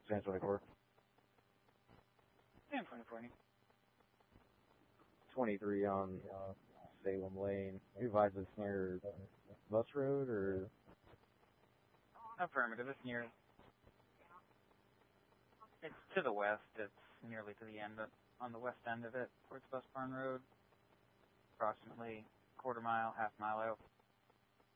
San 24. Sam 2040. 23 on Salem Lane. You advise it's near Bus Road or? Affirmative. It's near. It's to the west. It's nearly to the end, but on the west end of it, towards Bus Barn Road, approximately quarter mile, half mile out.